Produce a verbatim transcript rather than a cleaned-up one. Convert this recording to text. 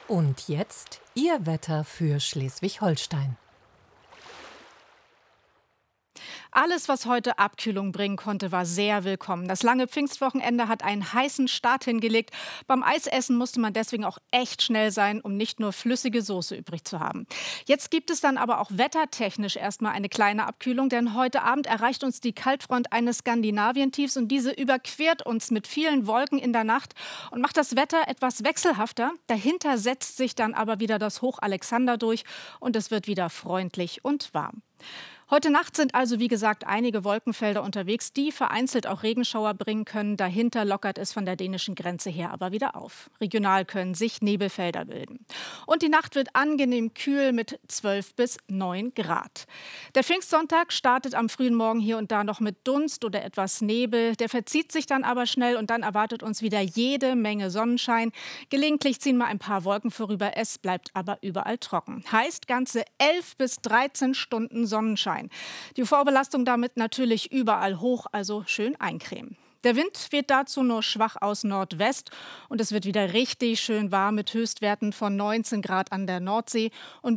Und jetzt Ihr Wetter für Schleswig-Holstein. Alles, was heute Abkühlung bringen konnte, war sehr willkommen. Das lange Pfingstwochenende hat einen heißen Start hingelegt. Beim Eisessen musste man deswegen auch echt schnell sein, um nicht nur flüssige Soße übrig zu haben. Jetzt gibt es dann aber auch wettertechnisch erstmal eine kleine Abkühlung, denn heute Abend erreicht uns die Kaltfront eines Skandinavientiefs und diese überquert uns mit vielen Wolken in der Nacht und macht das Wetter etwas wechselhafter. Dahinter setzt sich dann aber wieder das Hoch Alexander durch und es wird wieder freundlich und warm. Heute Nacht sind also, wie gesagt, einige Wolkenfelder unterwegs, die vereinzelt auch Regenschauer bringen können. Dahinter lockert es von der dänischen Grenze her aber wieder auf. Regional können sich Nebelfelder bilden. Und die Nacht wird angenehm kühl mit zwölf bis neun Grad. Der Pfingstsonntag startet am frühen Morgen hier und da noch mit Dunst oder etwas Nebel. Der verzieht sich dann aber schnell und dann erwartet uns wieder jede Menge Sonnenschein. Gelegentlich ziehen mal ein paar Wolken vorüber, es bleibt aber überall trocken. Heißt ganze elf bis dreizehn Stunden Sonnenschein. Die U V-Belastung damit natürlich überall hoch, also schön eincremen. Der Wind weht dazu nur schwach aus Nordwest und es wird wieder richtig schön warm mit Höchstwerten von neunzehn Grad an der Nordsee. Und